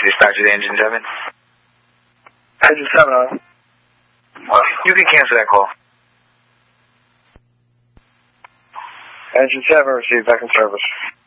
Dispatcher to Engine 7. Engine 7 on. Well, you can cancel that call. Engine 7 received back in service.